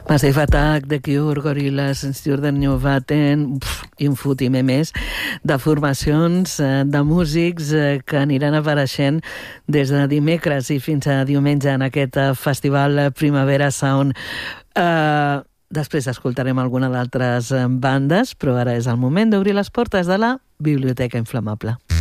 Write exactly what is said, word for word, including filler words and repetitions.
Massive Attack, The Cure, Gorillaz, Sturden New Vaten i un fotimer més de formacions, de músics que aniran apareixent des de dimecres i fins a diumenge en aquest festival Primavera Sound. Uh, després escoltarem alguna d'altres bandes, però ara és el moment d'obrir les portes de la Biblioteca Inflamable.